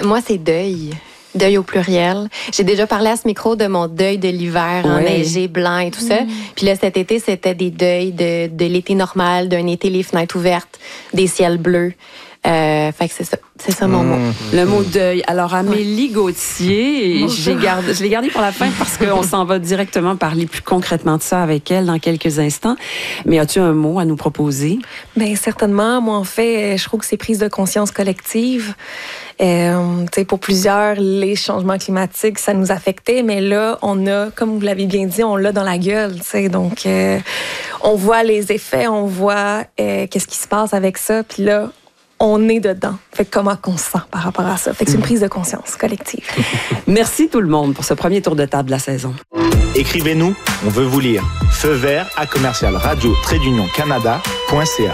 Moi, c'est deuil. Deuil au pluriel. J'ai déjà parlé à ce micro de mon deuil de l'hiver enneigé, blanc et tout ça. Puis là, cet été, c'était des deuils de l'été normal, d'un été les fenêtres ouvertes, des ciels bleus. Fait que c'est ça mon mot. Le mot deuil. Alors, Amélie Gauthier, je l'ai gardé pour la fin parce qu'on s'en va directement parler plus concrètement de ça avec elle dans quelques instants. Mais as-tu un mot à nous proposer? Bien, certainement. Moi, en fait, je trouve que c'est prise de conscience collective. Pour plusieurs, les changements climatiques, ça nous affectait, mais là, on a, comme vous l'avez bien dit, on l'a dans la gueule. Donc, on voit les effets, on voit qu'est-ce qui se passe avec ça, puis là, on est dedans. Fait que comment qu'on se sent par rapport à ça? Fait que c'est une prise de conscience collective. Merci tout le monde pour ce premier tour de table de la saison. Écrivez-nous, on veut vous lire. Feu vert à commercial radio-canada.ca.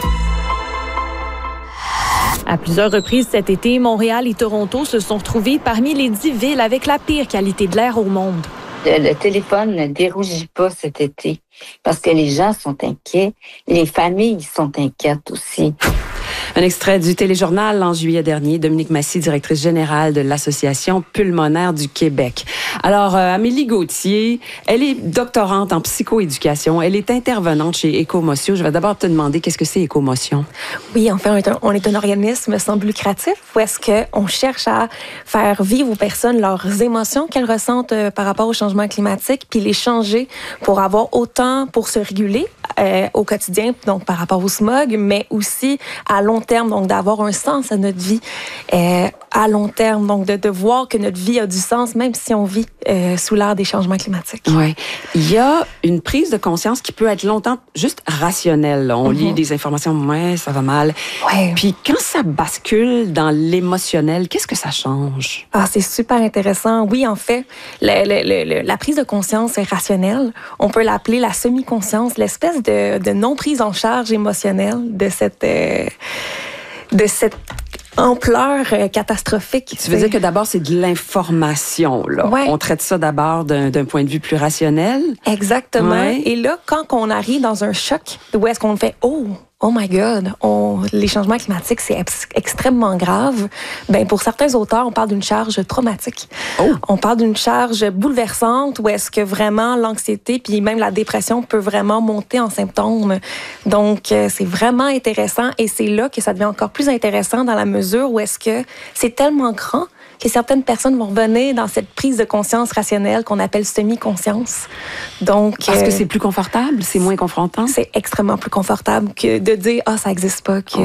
À plusieurs reprises cet été, Montréal et Toronto se sont retrouvés parmi les 10 villes avec la pire qualité de l'air au monde. Le téléphone ne dérougit pas cet été parce que les gens sont inquiets. Les familles sont inquiètes aussi. Un extrait du téléjournal en juillet dernier. Dominique Massy, directrice générale de l'Association pulmonaire du Québec. Alors, Amélie Gauthier, elle est doctorante en psychoéducation. Elle est intervenante chez Écomotion. Je vais d'abord te demander, qu'est-ce que c'est Écomotion? Oui, en fait, on est un organisme sans but lucratif où est-ce qu'on cherche à faire vivre aux personnes leurs émotions qu'elles ressentent par rapport au changement climatique, puis les changer pour avoir autant pour se réguler au quotidien, donc par rapport au smog, mais aussi à long terme, donc d'avoir un sens à notre vie à long terme, donc de voir que notre vie a du sens, même si on vit sous l'ère des changements climatiques. Oui. Il y a une prise de conscience qui peut être longtemps juste rationnelle. Là. On lit des informations, ouais, ça va mal. Ouais. Puis quand ça bascule dans l'émotionnel, qu'est-ce que ça change? Ah, c'est super intéressant. Oui, en fait, la prise de conscience rationnelle, on peut l'appeler la semi-conscience, l'espèce de non-prise en charge émotionnelle de cette ampleur catastrophique. Tu veux dire que d'abord, c'est de l'information, là. Ouais. On traite ça d'abord d'un point de vue plus rationnel. Exactement. Ouais. Et là, quand on arrive dans un choc, où est-ce qu'on fait « Oh my God, les changements climatiques, c'est extrêmement grave », ben pour certains auteurs, on parle d'une charge traumatique. On parle d'une charge bouleversante où est-ce que vraiment l'anxiété puis même la dépression peut vraiment monter en symptômes. Donc, c'est vraiment intéressant et c'est là que ça devient encore plus intéressant dans la mesure où est-ce que c'est tellement grand que certaines personnes vont revenir dans cette prise de conscience rationnelle qu'on appelle semi-conscience. Donc, parce que c'est plus confortable, c'est moins confrontant? C'est extrêmement plus confortable que de dire « Ah, ça n'existe pas, que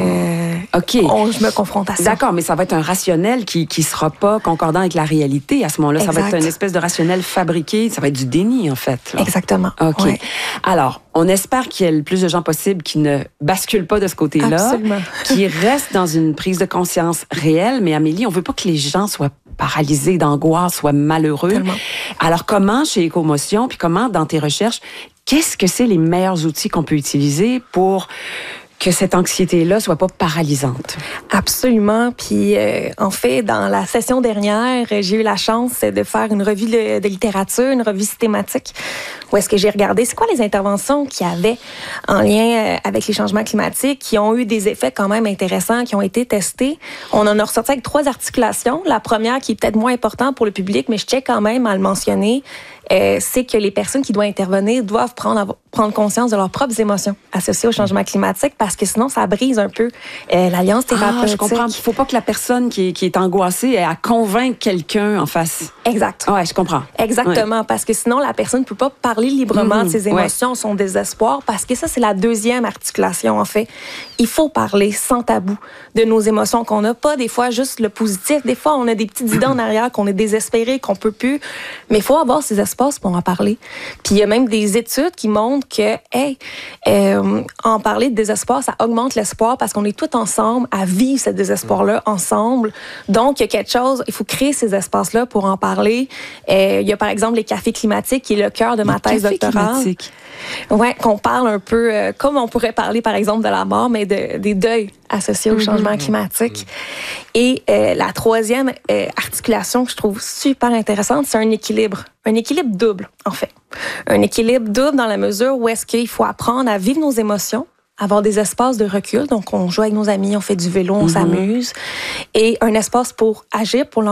je me confronte à ça. » D'accord, mais ça va être un rationnel qui sera pas concordant avec la réalité. À ce moment-là, ça va être une espèce de rationnel fabriqué. Ça va être du déni, en fait. Là. Exactement. OK. Ouais. Alors, on espère qu'il y ait le plus de gens possible qui ne basculent pas de ce côté-là. Absolument. Qui restent dans une prise de conscience réelle. Mais Amélie, on veut pas que les gens soient paralysés d'angoisse, soient malheureux. Tellement. Alors, comment chez Écomotion, puis comment dans tes recherches, qu'est-ce que c'est les meilleurs outils qu'on peut utiliser pour que cette anxiété-là soit pas paralysante? Absolument. Puis, en fait, dans la session dernière, j'ai eu la chance de faire une revue de littérature, une revue systématique, où est-ce que j'ai regardé c'est quoi les interventions qu'il y avait en lien avec les changements climatiques, qui ont eu des effets quand même intéressants, qui ont été testés. On en a ressorti avec 3 articulations. La première, qui est peut-être moins importante pour le public, mais je tiens quand même à le mentionner, c'est que les personnes qui doivent intervenir doivent prendre conscience de leurs propres émotions associées au changement climatique, parce que sinon, ça brise un peu l'alliance thérapeutique. Je comprends. Il ne faut pas que la personne qui est angoissée ait à convaincre quelqu'un en face. Exact. Oui, je comprends. Exactement, ouais. Parce que sinon, la personne ne peut pas parler librement de ses émotions, son désespoir, parce que ça, c'est la deuxième articulation, en fait. Il faut parler sans tabou de nos émotions, qu'on n'a pas des fois juste le positif. Des fois, on a des petites idées en arrière, qu'on est désespéré, qu'on peut plus. Mais il faut avoir ces espaces pour en parler. Puis il y a même des études qui montrent que, en parler de désespoir, ça augmente l'espoir parce qu'on est tous ensemble à vivre ce désespoir-là ensemble. Donc, il y a quelque chose, il faut créer ces espaces-là pour en parler. Il y a par exemple les cafés climatiques, qui est le cœur de ma thèse doctorale. Ouais, qu'on parle un peu, comme on pourrait parler par exemple de la mort, mais des deuils associés au changement climatique. Et la troisième articulation que je trouve super intéressante, c'est un équilibre. Un équilibre double, en fait. Un équilibre double dans la mesure où est-ce qu'il faut apprendre à vivre nos émotions, avoir des espaces de recul. Donc, on joue avec nos amis, on fait du vélo, on s'amuse. Et un espace pour agir, pour